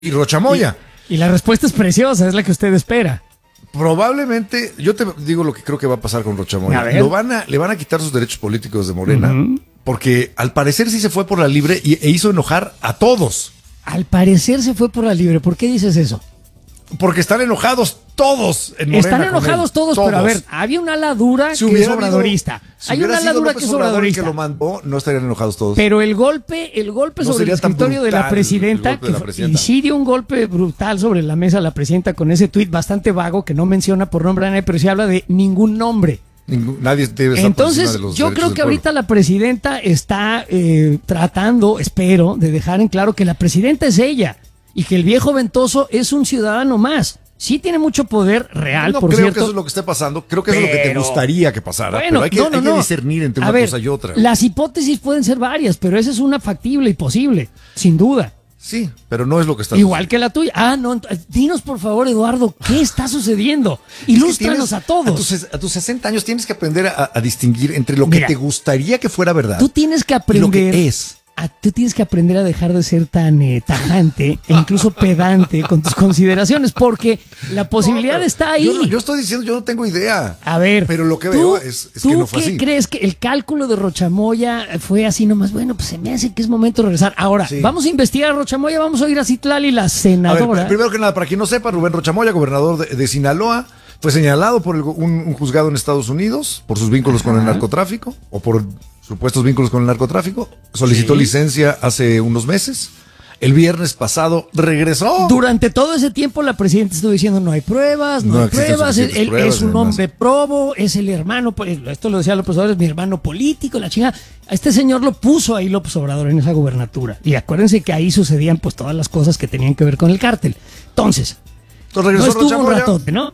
y Rochamoya. Y la respuesta es preciosa, es la que usted espera. Probablemente, yo te digo lo que creo que va a pasar con Rochamoya. Le van a quitar sus derechos políticos de Morena, porque al parecer sí se fue por la libre e hizo enojar a todos. Al parecer se fue por la libre. ¿Por qué dices eso? Porque están enojados todos en Morena. Están enojados todos, pero a ver, había una ala dura que es obradorista. Hay una ala dura que es obradorista. Que lo mandó, no estarían enojados todos. Pero el golpe sobre el escritorio de la presidenta, y sí dio un golpe brutal sobre la mesa la presidenta con ese tuit bastante vago que no menciona por nombre a nadie, pero sí habla de ningún nombre. Nadie debe estar. Entonces, yo creo que ahorita la presidenta está tratando, espero, de dejar en claro que la presidenta es ella y que el viejo Ventoso es un ciudadano más. Sí tiene mucho poder real, por cierto. No creo que eso es lo que esté pasando. Creo que eso es lo que te gustaría que pasara. Bueno, pero hay que discernir entre una cosa y otra. Las hipótesis pueden ser varias, pero esa es una factible y posible, sin duda. Sí, pero no es lo que está igual que la tuya. No, dinos por favor, Eduardo, ¿qué está sucediendo? Ilústranos a todos. A tus 60 años tienes que aprender a distinguir entre lo que te gustaría que fuera verdad. Tú tienes que aprender. Y lo que es. Tú tienes que aprender a dejar de ser tan tajante e incluso pedante con tus consideraciones, porque la posibilidad está ahí. Yo estoy diciendo, yo no tengo idea. A ver, pero lo que veo es que no fue así. ¿Tú qué crees que el cálculo de Rochamoya fue así nomás? Bueno, pues se me hace que es momento de regresar. Ahora, vamos a investigar a Rochamoya, vamos a oír a Citlali, la senadora. A ver, primero que nada, para quien no sepa, Rubén Rochamoya, gobernador de Sinaloa, fue señalado por un juzgado en Estados Unidos por sus vínculos con el narcotráfico o por supuestos vínculos con el narcotráfico. Solicitó licencia hace unos meses. El viernes pasado regresó. Durante todo ese tiempo la presidenta estuvo diciendo no hay pruebas, no hay pruebas. Él es un hombre probo, es el hermano, esto lo decía López Obrador, es mi hermano político, la chingada. A este señor lo puso ahí López Obrador en esa gubernatura. Y acuérdense que ahí sucedían pues todas las cosas que tenían que ver con el cártel. Entonces regresó no estuvo un ratote, ¿no?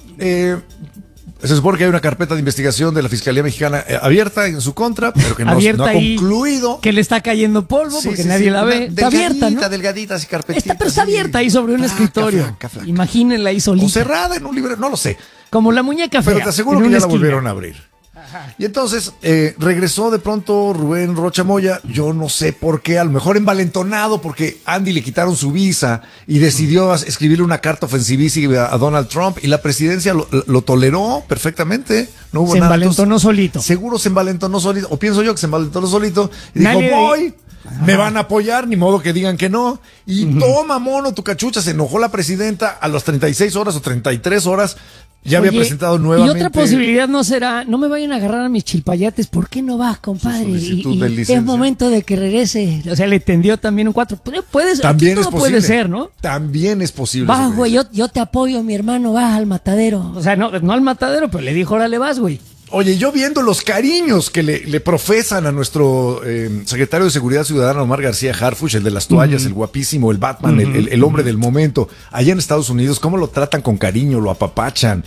Se supone que hay una carpeta de investigación de la Fiscalía Mexicana abierta en su contra, pero que no ha concluido. Que le está cayendo polvo porque nadie la ve. Está abierta, ¿no? Delgadita, así carpetita. Pero está abierta ahí sobre un escritorio. Flaca. Imagínenla ahí solita. O cerrada en un librero, no lo sé. Como la muñeca fea. Pero te aseguro que ya la volvieron a abrir. Ajá. Y entonces regresó de pronto Rubén Rochamoya, yo no sé por qué, a lo mejor envalentonado porque Andy le quitaron su visa y decidió escribirle una carta ofensivísima a Donald Trump y la presidencia lo toleró perfectamente. No hubo nada. Se envalentonó solito. Seguro se envalentonó solito, o pienso yo que se envalentonó solito y dijo, voy. Me van a apoyar, ni modo que digan que no. Y toma, mono, tu cachucha. Se enojó la presidenta a las 36 horas o 33 horas. Ya había presentado nuevamente. Y otra posibilidad no será, no me vayan a agarrar a mis chilpayates. ¿Por qué no vas, compadre? Y es momento de que regrese. O sea, le tendió también un 4. También es posible. Puede ser, ¿no? También es posible. Vas, güey, yo te apoyo, mi hermano, vas al matadero. O sea, no al matadero, pero le dijo, órale, vas, güey. Oye, yo viendo los cariños que le profesan a nuestro secretario de Seguridad Ciudadana, Omar García Harfuch, el de las toallas, el guapísimo, el Batman, el hombre del momento, allá en Estados Unidos, cómo lo tratan con cariño, lo apapachan,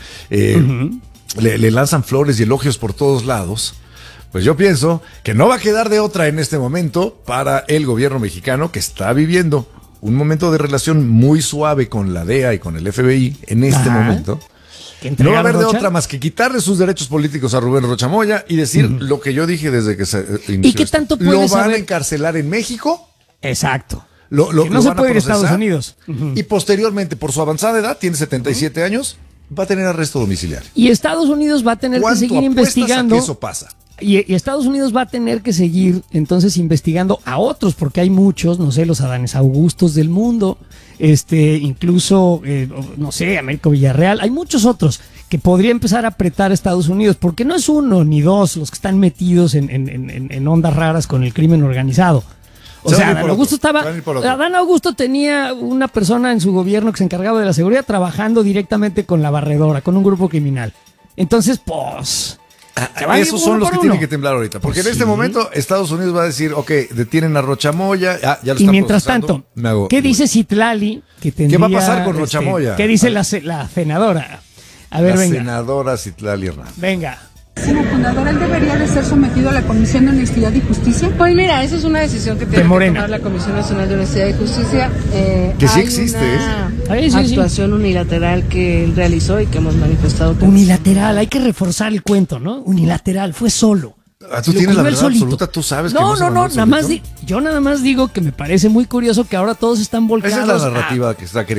le lanzan flores y elogios por todos lados. Pues yo pienso que no va a quedar de otra en este momento para el gobierno mexicano, que está viviendo un momento de relación muy suave con la DEA y con el FBI en este momento. No va a haber de otra más que quitarle sus derechos políticos a Rubén Rochamoya y decir lo que yo dije desde que se inició. ¿Y qué tanto puede saber? ¿Lo van a encarcelar en México? Exacto. Que no se puede ir a Estados Unidos. Y posteriormente, por su avanzada edad, tiene 77 años, va a tener arresto domiciliario. Y Estados Unidos va a tener que seguir investigando. A que eso pasa? Y Estados Unidos va a tener que seguir entonces investigando a otros, porque hay muchos, no sé, los Adanes Augustos del mundo, incluso, no sé, Américo Villarreal, hay muchos otros que podría empezar a apretar a Estados Unidos, porque no es uno ni dos los que están metidos en ondas raras con el crimen organizado. O sea, Adán Augusto tenía una persona en su gobierno que se encargaba de la seguridad trabajando directamente con la barredora, con un grupo criminal. Entonces, pues... Esos son los que tienen que temblar ahorita, porque en este momento Estados Unidos va a decir, ok, detienen a Rochamoya, ya lo están y mientras tanto, ¿qué dice Citlali? ¿Qué va a pasar con Rochamoya? ¿Qué dice la senadora? A ver, venga. Senadora Citlali Hernández. Venga. Señor fundador, ¿él debería de ser sometido a la Comisión de Honestidad y Justicia? Pues mira, esa es una decisión que tiene que tomar la Comisión Nacional de Honestidad y Justicia. Que sí existe, hay una actuación unilateral que él realizó y que hemos manifestado. Unilateral, hay que reforzar el cuento, ¿no? Unilateral, fue solo. Tú tienes la verdad absoluta, tú sabes que no, nada más yo nada más digo que me parece muy curioso que ahora todos están volcados. Esa es la narrativa que está queriendo